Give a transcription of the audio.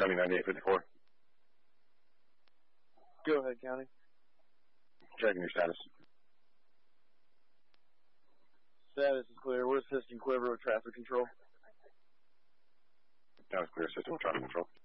County 9854. Go ahead, County. Checking your status. Status is clear. We're assisting Quiver with traffic control. That was clear. System with traffic control.